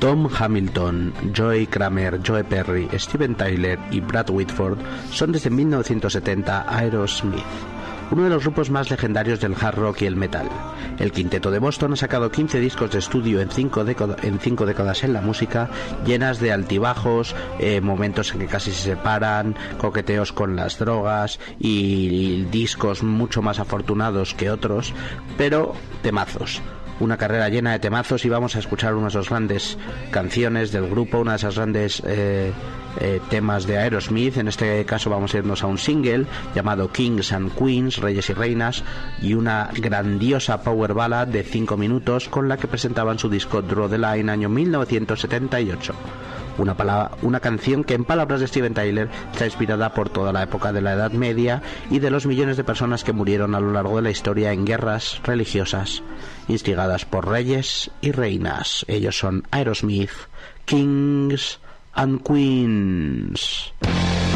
Tom Hamilton, Joey Kramer, Joe Perry, Steven Tyler y Brad Whitford son desde 1970 Aerosmith, uno de los grupos más legendarios del hard rock y el metal. El quinteto de Boston ha sacado 15 discos de estudio en 5 décadas en la música, llenas de altibajos, momentos en que casi se separan, coqueteos con las drogas y discos mucho más afortunados que otros, pero temazos. Una carrera llena de temazos, y vamos a escuchar una de esas grandes canciones del grupo, una de esas grandes temas de Aerosmith. En este caso vamos a irnos a un single llamado Kings and Queens, Reyes y Reinas, y una grandiosa power ballad de 5 minutos con la que presentaban su disco Draw the Line, año 1978. Una canción que, en palabras de Steven Tyler, está inspirada por toda la época de la Edad Media y de los millones de personas que murieron a lo largo de la historia en guerras religiosas instigadas por reyes y reinas. Ellos son Aerosmith, Kings and Queens.